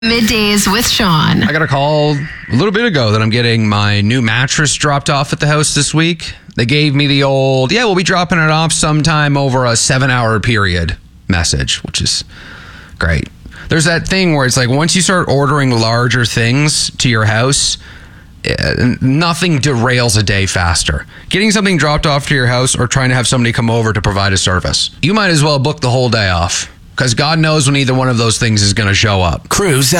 Middays with Sean. I got a call a little bit ago that I'm getting my new mattress dropped off at the house this week. They gave me the old, we'll be dropping it off sometime over a 7-hour period message, which is great. There's that thing where it's like once you start ordering larger things to your house, nothing derails a day faster. Getting something dropped off to your house or trying to have somebody come over to provide a service. You might as well book the whole day off because God knows when either one of those things is going to show up. Cruise